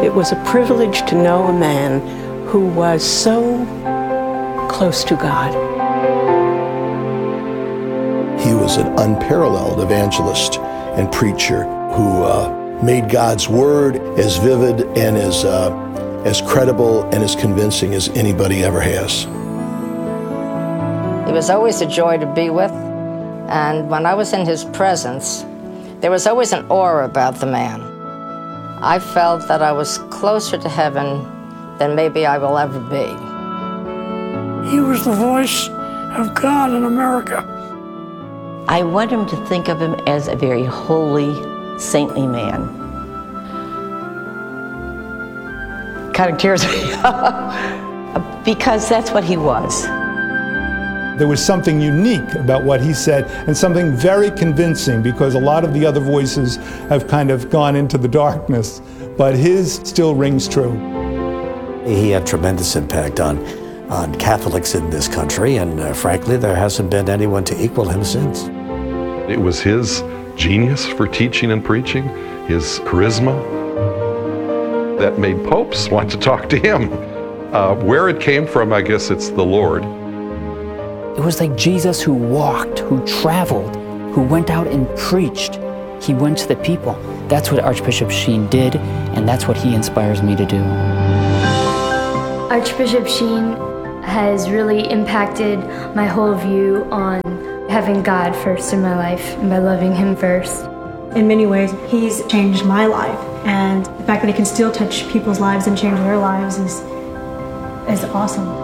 It was a privilege to know a man who was so close to God. He was an unparalleled evangelist and preacher who made God's word as vivid and as credible and as convincing as anybody ever has. He was always a joy to be with, and when I was in his presence, there was always an aura about the man. I felt that I was closer to heaven than maybe I will ever be. He was the voice of God in America. I want him to think of him as a very holy, saintly man. Kind of tears me up, because that's what he was. There was something unique about what he said and something very convincing, because a lot of the other voices have kind of gone into the darkness, but his still rings true. He had tremendous impact on Catholics in this country, and frankly, there hasn't been anyone to equal him since. It was his genius for teaching and preaching, his charisma, that made popes want to talk to him. Where it came from, I guess it's the Lord. It was like Jesus who walked, who traveled, who went out and preached. He went to the people. That's what Archbishop Sheen did, and that's what he inspires me to do. Archbishop Sheen has really impacted my whole view on having God first in my life and by loving him first. In many ways, he's changed my life, and the fact that he can still touch people's lives and change their lives is awesome.